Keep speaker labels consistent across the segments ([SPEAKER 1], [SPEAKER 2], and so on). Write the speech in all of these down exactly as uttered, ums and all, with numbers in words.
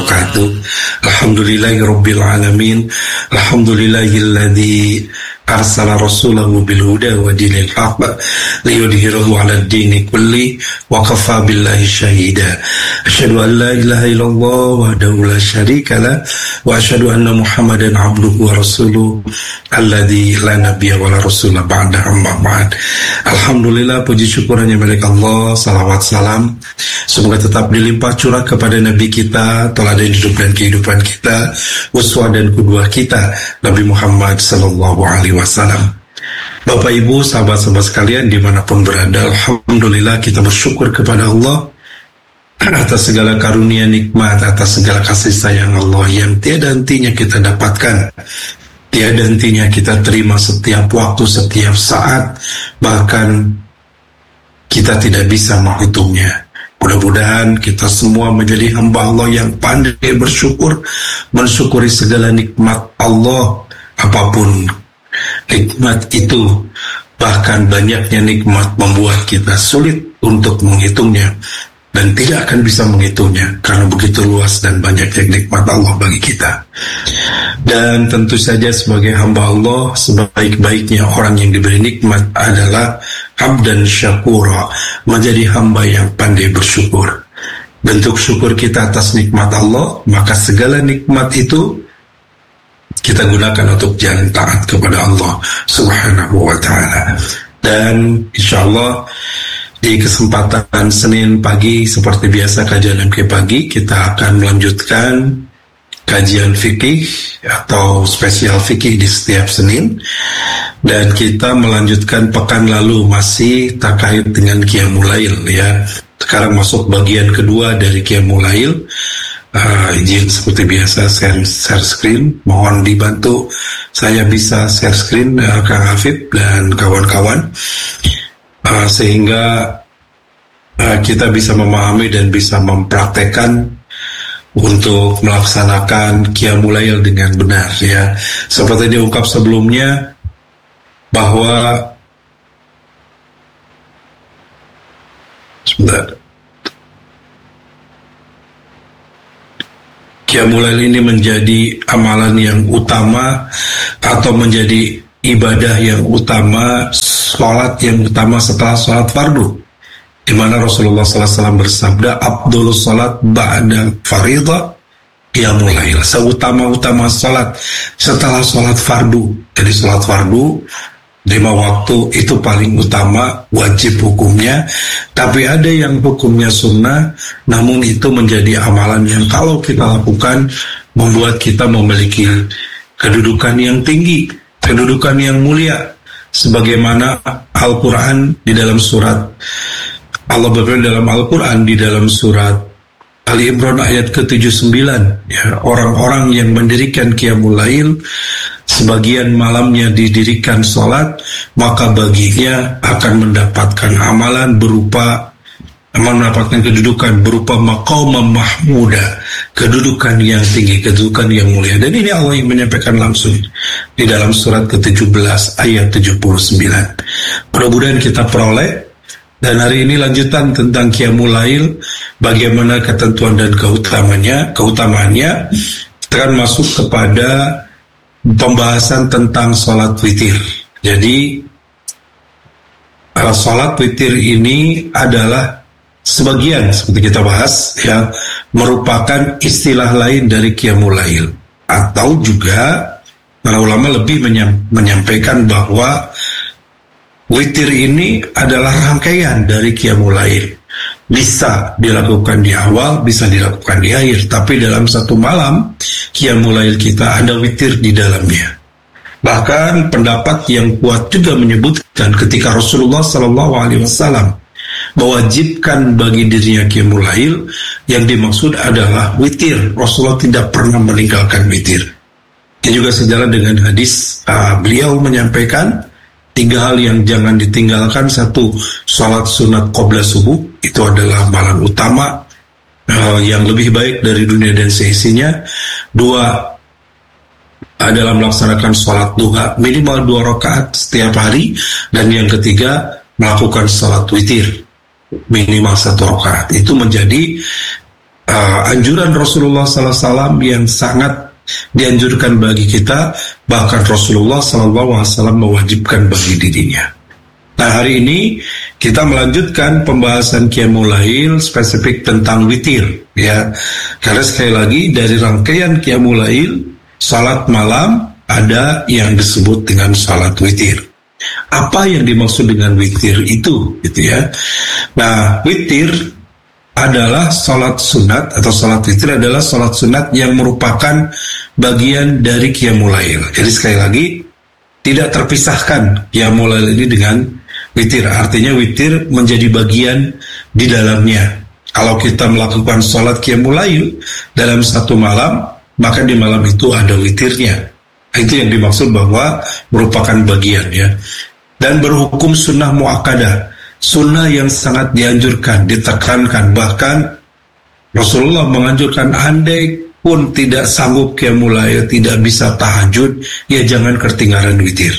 [SPEAKER 1] wabarakatuh. Alhamdulillahirabbil alamin. Alhamdulillahilladzi arsala rasulahu bil huda wa dinil haqq liyudhhirahu 'ala ad-dini kulli wa kafa billahi syahida. Asyhadu an la ilaha illallah wahdahu la syarika lah wa asyhadu anna Muhammadan 'abduhu wa rasuluhu alladzi la nabiyya wa la rasula ba'da, amma ba'd. Alhamdulillah, puji syukur hanya milik Allah. Salawat salam semoga tetap dilimpah curah kepada Nabi kita, teladan hidup dan kehidupan kita, uswah dan qudwah kita, Nabi Muhammad sallallahu alaihi wasallam. Bapak Ibu, sahabat-sahabat sekalian dimanapun berada, alhamdulillah kita bersyukur kepada Allah atas segala karunia nikmat, atas segala kasih sayang Allah yang tiada hentinya kita dapatkan, tiada hentinya kita terima setiap waktu, setiap saat, bahkan kita tidak bisa menghitungnya. Mudah-mudahan kita semua menjadi hamba Allah yang pandai bersyukur, mensyukuri segala nikmat Allah, apapun nikmat itu. Bahkan banyaknya nikmat membuat kita sulit untuk menghitungnya dan tidak akan bisa menghitungnya karena begitu luas dan banyaknya nikmat Allah bagi kita. Dan tentu saja sebagai hamba Allah, sebaik-baiknya orang yang diberi nikmat adalah abdan syakura, menjadi hamba yang pandai bersyukur. Bentuk syukur kita atas nikmat Allah, maka segala nikmat itu kita gunakan untuk jalan taat kepada Allah Subhanahu wa ta'ala. Dan insya Allah di kesempatan Senin pagi seperti biasa kajian M K pagi, kita akan melanjutkan kajian fikih atau spesial fikih di setiap Senin. Dan kita melanjutkan pekan lalu masih terkait dengan Qiyamul Lail ya. Sekarang masuk bagian kedua dari Qiyamul Lail. Uh, izin seperti biasa share, share screen, mohon dibantu saya bisa share screen uh, Kang Hafid dan kawan-kawan uh, sehingga uh, kita bisa memahami dan bisa mempraktekkan untuk melaksanakan Qiyamul Lail dengan benar ya. Seperti diungkap sebelumnya bahwa sebentar Qiyamul Lail ini menjadi amalan yang utama atau menjadi ibadah yang utama, sholat yang utama setelah sholat fardu, di mana Rasulullah sallallahu alaihi wasallam bersabda, "Afdhalus sholat ba'da faridah Qiyamul Lail." Seutama-utama sholat setelah sholat fardu. Jadi sholat fardu lima waktu itu paling utama, wajib hukumnya. Tapi ada yang hukumnya sunnah, namun itu menjadi amalan yang kalau kita lakukan membuat kita memiliki kedudukan yang tinggi, kedudukan yang mulia. Sebagaimana Al-Quran di dalam surat, Allah berfirman dalam Al-Quran di dalam surat Ali Imran ayat ke tujuh puluh sembilan, ya, orang-orang yang mendirikan Qiyamul Lail, sebagian malamnya didirikan sholat, maka baginya akan mendapatkan amalan berupa, mendapatkan kedudukan berupa maqamam mahmuda, kedudukan yang tinggi, kedudukan yang mulia. Dan ini Allah yang menyampaikan langsung di dalam surat ke tujuh belas ayat tujuh puluh sembilan. Mudah-mudahan kita peroleh. Dan hari ini lanjutan tentang Qiyamul Lail, bagaimana ketentuan dan keutamanya, keutamaannya. Kita akan masuk kepada pembahasan tentang sholat witir. Jadi sholat witir ini adalah sebagian, seperti kita bahas ya, merupakan istilah lain dari Qiyamul Lail. Atau juga para ulama lebih menyampaikan bahwa witir ini adalah rangkaian dari Qiyamul Lail. Bisa dilakukan di awal, bisa dilakukan di akhir. Tapi dalam satu malam Qiyamul Lail kita ada witir di dalamnya. Bahkan pendapat yang kuat juga menyebutkan ketika Rasulullah Sallallahu Alaihi Wasallam mewajibkan bagi dirinya Qiyamul Lail, yang dimaksud adalah witir. Rasulullah tidak pernah meninggalkan witir. Ini juga sejalan dengan hadis uh, beliau menyampaikan tiga hal yang jangan ditinggalkan. Satu, sholat sunat qabla subuh, itu adalah amalan utama uh, yang lebih baik dari dunia dan seisinya. Dua, adalah melaksanakan sholat duha minimal dua rakaat setiap hari. Dan yang ketiga, melakukan sholat witir minimal satu rakaat. Itu menjadi uh, anjuran Rasulullah sallallahu alaihi wasallam yang sangat dianjurkan bagi kita, bahkan Rasulullah sallallahu alaihi wasallam mewajibkan bagi dirinya. Nah, hari ini kita melanjutkan pembahasan Qiyamul Lail spesifik tentang witir, ya. Karena sekali lagi dari rangkaian Qiyamul Lail, salat malam ada yang disebut dengan salat witir. Apa yang dimaksud dengan witir itu, gitu ya? Nah, witir adalah salat sunat atau salat witir adalah salat sunat yang merupakan bagian dari Qiyamul Lail. Jadi sekali lagi tidak terpisahkan Qiyamul Lail ini dengan witir, artinya witir menjadi bagian di dalamnya. Kalau kita melakukan sholat Qiyamul Lail dalam satu malam, maka di malam itu ada witirnya. Itu yang dimaksud bahwa merupakan bagian, ya. Dan berhukum sunnah muakkadah, sunnah yang sangat dianjurkan, ditekankan. Bahkan Rasulullah menganjurkan andai pun tidak sanggup Qiyamul Lail, tidak bisa tahajud, ya jangan ketinggalan witir.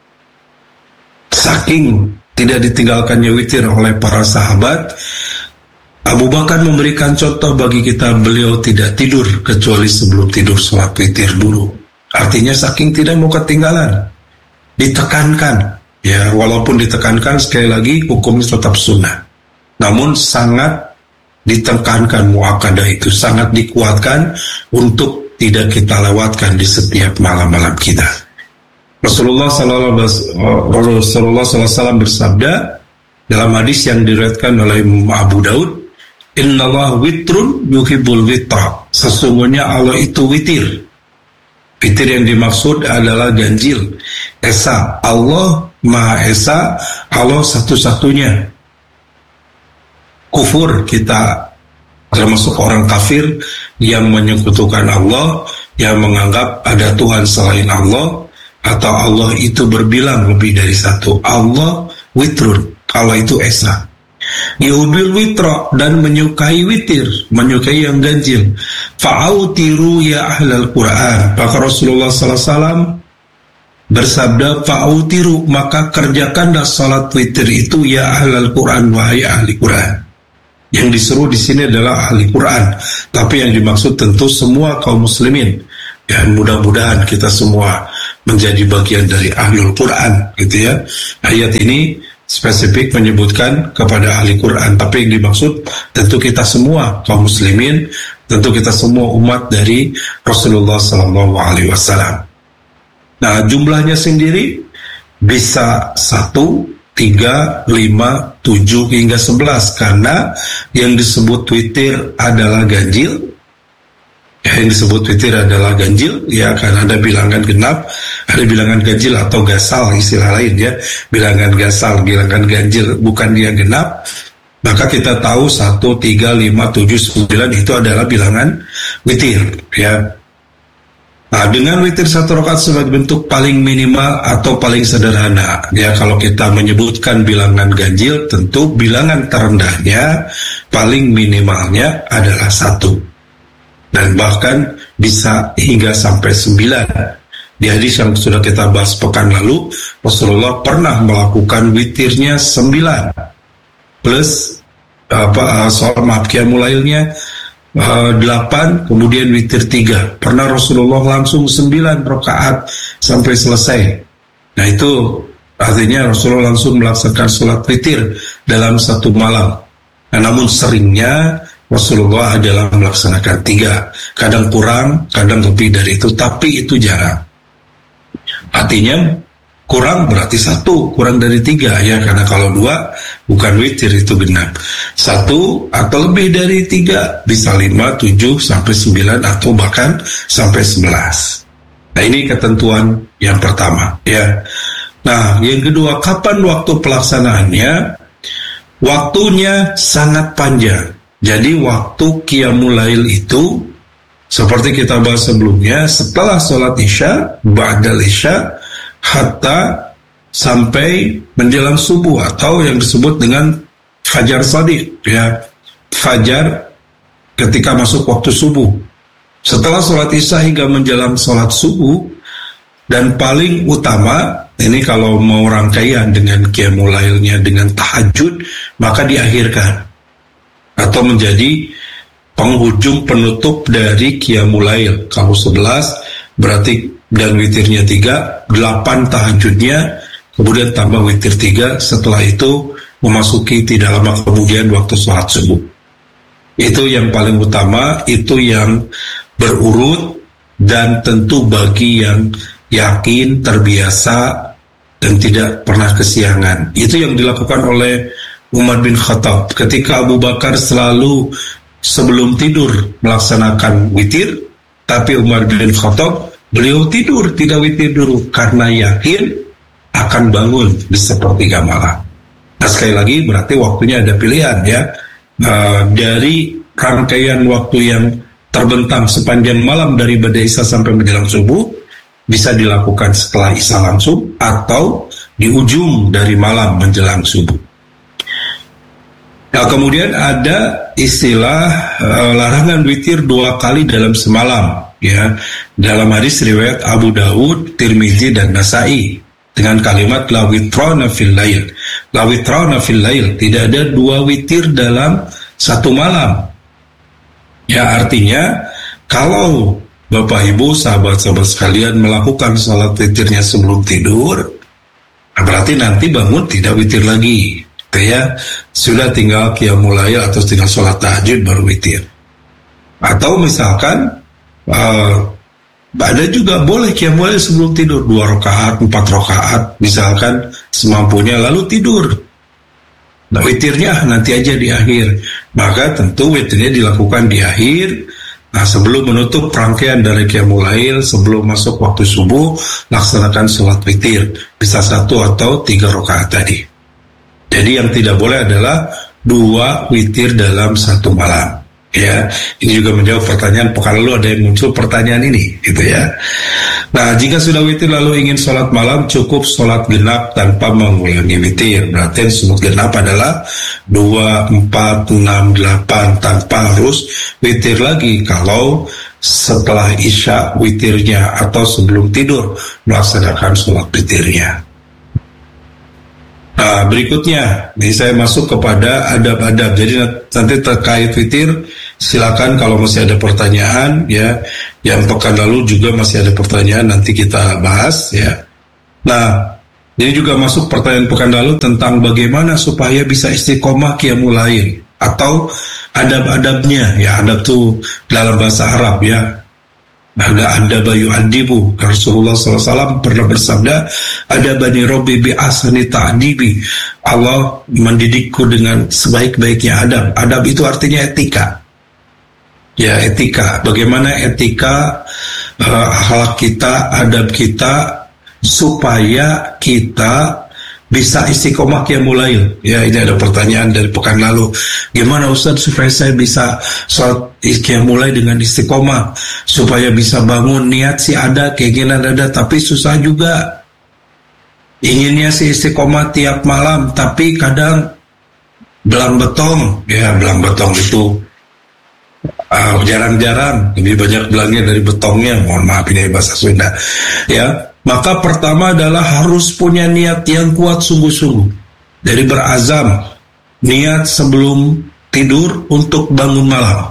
[SPEAKER 1] Saking tidak ditinggalkannya witir oleh para sahabat, Abu Bakar memberikan contoh bagi kita, beliau tidak tidur kecuali sebelum tidur sholat witir dulu. Artinya saking tidak mau ketinggalan, ditekankan, ya walaupun ditekankan sekali lagi hukumnya tetap sunnah, namun sangat ditekankan muakkadah itu, sangat dikuatkan untuk tidak kita lewatkan di setiap malam-malam kita. Rasulullah sallallahu alaihi wasallam bersabda dalam hadis yang diriwayatkan oleh Abu Daud, "Innallaha witrun yuhibbul witra." Sesungguhnya Allah itu witir. Witir yang dimaksud adalah ganjil, esa. Allah Maha Esa, Allah satu-satunya. Kufur kita termasuk orang kafir yang menyekutukan Allah, yang menganggap ada Tuhan selain Allah, atau Allah itu berbilang lebih dari satu. Allah witrun, Allah itu esa. Yuhibul witra, dan menyukai witir, menyukai yang ganjil. Fa'autiru ya ahlal Quran. Maka Rasulullah sallallahu alaihi wasallam bersabda, fa'autiru, maka kerjakanlah salat witir itu ya ahlal Quran, wahai ahli Quran. Yang disuruh di sini adalah ahli Quran, tapi yang dimaksud tentu semua kaum muslimin. Ya, mudah-mudahan kita semua menjadi bagian dari ahlul Quran, gitu ya. Ayat ini spesifik menyebutkan kepada ahli Quran, tapi yang dimaksud tentu kita semua kaum muslimin, tentu kita semua umat dari Rasulullah sallallahu alaihi wasallam. Nah, jumlahnya sendiri bisa satu, tiga, lima, tujuh hingga sebelas, karena yang disebut witir adalah ganjil. Yang disebut witir adalah ganjil, ya, karena ada bilangan genap, ada bilangan ganjil atau gasal, istilah lain, ya. Bilangan gasal, bilangan ganjil, bukan dia genap. Maka kita tahu satu, tiga, lima, tujuh, sembilan itu adalah bilangan witir, ya. Nah, dengan witir satu rakaat sebagai bentuk paling minimal atau paling sederhana, ya, kalau kita menyebutkan bilangan ganjil, tentu bilangan terendahnya, paling minimalnya adalah satu. Dan bahkan bisa hingga sampai sembilan. Di hadis yang sudah kita bahas pekan lalu, Rasulullah pernah melakukan witirnya sembilan plus apa soal maaf Qiyamul Lailnya uh, delapan, kemudian witir tiga. Pernah Rasulullah langsung sembilan rakaat sampai selesai. Nah, itu artinya Rasulullah langsung melaksanakan sholat witir dalam satu malam. Nah, namun seringnya Rasulullah adalah melaksanakan tiga, kadang kurang, kadang lebih dari itu, tapi itu jarang. Artinya kurang berarti satu, kurang dari tiga, ya, karena kalau dua bukan witir, itu genap. Satu atau lebih dari tiga, bisa lima, tujuh, sampai sembilan, atau bahkan sampai sebelas. Nah, ini ketentuan yang pertama, ya. Nah, yang kedua, kapan waktu pelaksanaannya? Waktunya sangat panjang. Jadi waktu Qiyamul Lail itu seperti kita bahas sebelumnya, setelah sholat isya, ba'dal isya, hatta sampai menjelang subuh, atau yang disebut dengan fajar shadiq, ya, fajar ketika masuk waktu subuh. Setelah sholat isya hingga menjelang sholat subuh, dan paling utama ini kalau mau rangkaian dengan Qiyamul Lailnya dengan tahajud, maka diakhirkan atau menjadi penghujung penutup dari Qiyamul Lail. Kalau sebelas berarti dan witirnya tiga, delapan tahajudnya, kemudian tambah witir tiga, setelah itu memasuki tidak lama kemudian waktu sholat subuh. Itu yang paling utama, itu yang berurut, dan tentu bagi yang yakin, terbiasa, dan tidak pernah kesiangan. Itu yang dilakukan oleh Umar bin Khattab. Ketika Abu Bakar selalu sebelum tidur melaksanakan witir, tapi Umar bin Khattab, beliau tidur, tidak witir dulu, karena yakin akan bangun di sepertiga malam. Nah, sekali lagi berarti waktunya ada pilihan ya. Uh, dari rangkaian waktu yang terbentang sepanjang malam dari Ba'da Isya sampai menjelang subuh, bisa dilakukan setelah Isya langsung atau di ujung dari malam menjelang subuh. Nah, kemudian ada istilah uh, larangan witir dua kali dalam semalam ya, dalam hadis riwayat Abu Dawud, Tirmizi, dan Nasai dengan kalimat la witrana fil lail. La witrana fil lail, tidak ada dua witir dalam satu malam. Ya, artinya kalau Bapak Ibu, sahabat-sahabat sekalian melakukan salat witirnya sebelum tidur, berarti nanti bangun tidak witir lagi. Ya, sudah tinggal Qiyamul Lail atau tinggal salat tahajud baru witir. Atau misalkan uh, ada juga boleh Qiyamul Lail sebelum tidur dua rakaat, empat rakaat, misalkan semampunya, lalu tidur. Nah, witirnya nanti aja di akhir. Maka tentu witirnya dilakukan di akhir. Nah, sebelum menutup rangkaian dari Qiyamul Lail, sebelum masuk waktu subuh, laksanakan sholat witir. Bisa satu atau tiga rakaat tadi. Jadi yang tidak boleh adalah dua witir dalam satu malam. Ya, ini juga menjawab pertanyaan pekan lalu, ada yang muncul pertanyaan ini, gitu ya. Nah, jika sudah witir lalu ingin sholat malam, cukup sholat genap tanpa mengulangi witir. Berarti sholat genap adalah dua, empat, enam, delapan, tanpa harus witir lagi. Kalau setelah Isya witirnya atau sebelum tidur melaksanakan sholat witirnya. Nah, berikutnya, ini saya masuk kepada adab-adab. Jadi nanti terkait witir, silakan kalau masih ada pertanyaan, ya. Yang pekan lalu juga masih ada pertanyaan, nanti kita bahas, ya. Nah, ini juga masuk pertanyaan pekan lalu tentang bagaimana supaya bisa istiqomah Qiyamul Lail, atau adab-adabnya, ya. Adab itu dalam bahasa Arab, ya. Ada adab yu'adibu. Rasulullah shallallahu alaihi wasallam pernah bersabda, adabani Rabbi bi ahsani ta'dibi. Allah mendidikku dengan sebaik-baiknya adab. Adab itu artinya etika. Ya, etika. Bagaimana etika, uh, akhlak kita, adab kita, supaya kita bisa istiqomah Qiyamul Lail. Ya, ini ada pertanyaan dari pekan lalu. Gimana Ustaz supaya saya bisa sholat Qiyamul Lail dengan istiqomah, supaya bisa bangun, niat sih ada, keinginan ada, tapi susah juga. Inginnya sih istiqomah tiap malam, tapi kadang belang betong. Ya, belang betong itu uh, jarang-jarang, lebih banyak belangnya dari betongnya. Mohon maaf, ini bahasa Sunda. Ya. Maka pertama adalah harus punya niat yang kuat sungguh-sungguh. Dari berazam, niat sebelum tidur untuk bangun malam.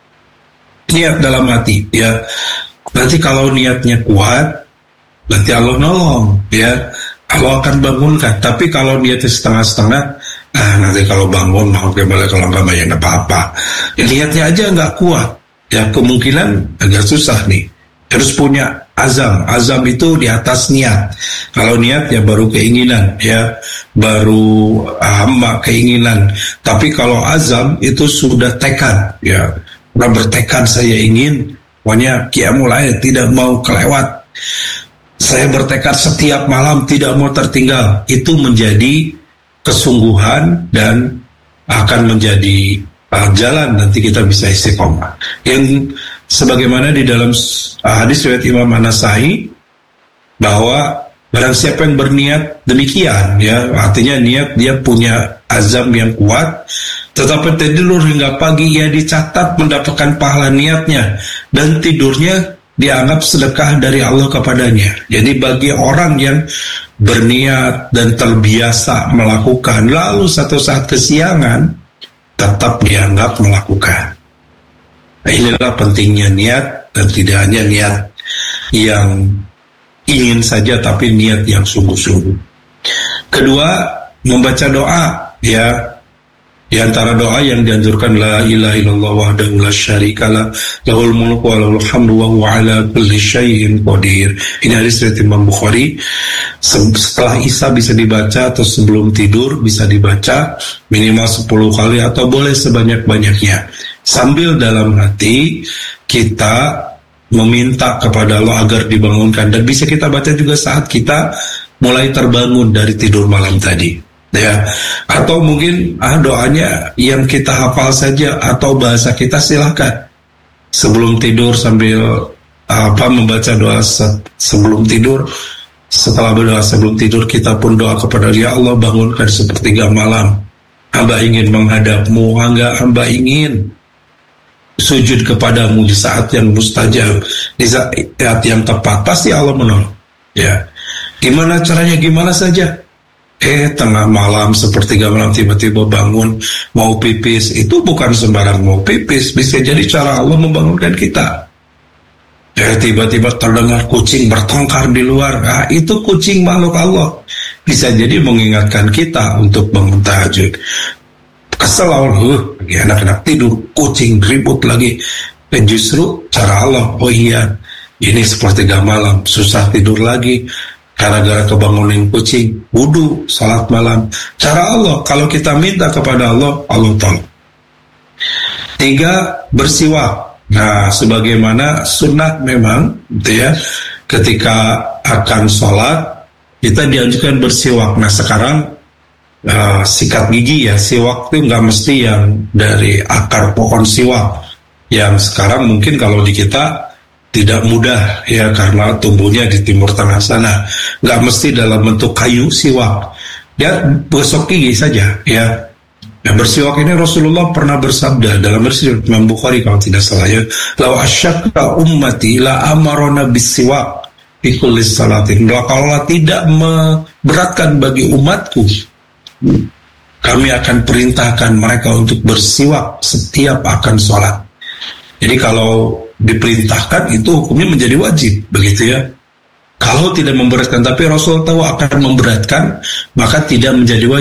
[SPEAKER 1] Niat dalam hati, ya. Nanti kalau niatnya kuat, nanti Allah nolong, ya. Allah akan bangunkan. Tapi kalau niatnya setengah-setengah, ah nanti kalau bangun mau kembali, kalau nggak banyak apa-apa. Ya, niatnya aja nggak kuat, ya kemungkinan agak susah nih. Harus punya azam. Azam itu di atas niat. Kalau niat ya baru keinginan, ya baru hamba keinginan. Tapi kalau azam itu sudah tekad, ya udah bertekad saya ingin, pokoknya Qiyamul Lail tidak mau kelewat. Saya bertekad setiap malam tidak mau tertinggal. Itu menjadi kesungguhan dan akan menjadi uh, jalan nanti kita bisa istiqomah. Yang sebagaimana di dalam uh, hadis riwayat Imam An-Nasai, bahwa barang siapa yang berniat demikian, ya artinya niat dia punya azam yang kuat, tetapi tidur hingga pagi, ia dicatat mendapatkan pahala niatnya, dan tidurnya dianggap sedekah dari Allah kepadanya. Jadi bagi orang yang berniat dan terbiasa melakukan, lalu satu saat kesiangan, tetap dianggap melakukan. adalah pentingnya niat, dan tidak hanya niat yang ingin saja, tapi niat yang sungguh-sungguh. Kedua, membaca doa, ya. Di antara doa yang dianjurkan, la ilaha illallah wahdahu la syarikalah, lahul mulku wa lahul hamdu wa huwa ala kulli syai'in qadir. Ini hadis riwayat Imam Bukhari. Setelah Isya bisa dibaca, atau sebelum tidur bisa dibaca minimal sepuluh kali, atau boleh sebanyak-banyaknya, sambil dalam hati kita meminta kepada Allah agar dibangunkan. Dan bisa kita baca juga saat kita mulai terbangun dari tidur malam tadi, ya. Atau mungkin ah doanya yang kita hafal saja, atau bahasa kita, silakan sebelum tidur sambil apa membaca doa se- sebelum tidur. Setelah berdoa sebelum tidur, kita pun doa kepada Dia, Allah bangunkan sepertiga malam, hamba ingin menghadapmu, hamba, hamba ingin sujud kepadamu di saat yang mustajab, di saat yang tepat. Pasti Allah menolong, ya. Gimana caranya, gimana saja. Eh, tengah malam, sepertiga malam, tiba-tiba bangun, mau pipis. Itu bukan sembarang mau pipis. Bisa jadi cara Allah membangunkan kita. Ya, tiba-tiba terdengar kucing bertengkar di luar. Nah, itu kucing makhluk Allah. Bisa jadi mengingatkan kita untuk bangun tahajud. Kesel Allah, huh, lagi anak-anak tidur, kucing ribut lagi. Dan justru cara Allah, oh iya, ini sepertiga malam, susah tidur lagi gara-gara kebangunan kucing, wudu, salat malam. Cara Allah, kalau kita minta kepada Allah, Allah tolong. Tiga, bersiwak. Nah, sebagaimana sunat memang, gitu ya, ketika akan sholat, kita dianjurkan bersiwak. Nah, sekarang uh, sikat gigi, ya, siwak itu nggak mesti yang dari akar pohon siwak. Yang sekarang mungkin kalau di kita tidak mudah, ya, karena tumbuhnya di timur tengah sana. Nggak mesti dalam bentuk kayu siwak. Ya, gosok gigi saja, ya. Nah, bersiwak ini Rasulullah pernah bersabda dalam hadis Imam Bukhari kalau tidak salah, ya, "Lau asyakka ummati la amarona bisiwak fi kulli salatin." Kalau tidak memberatkan bagi umatku, kami akan perintahkan mereka untuk bersiwak setiap akan sholat. Jadi kalau diperintahkan, itu hukumnya menjadi wajib, begitu, ya. Kalau tidak memberatkan, tapi Rasul tahu akan memberatkan, maka tidak menjadi wajib.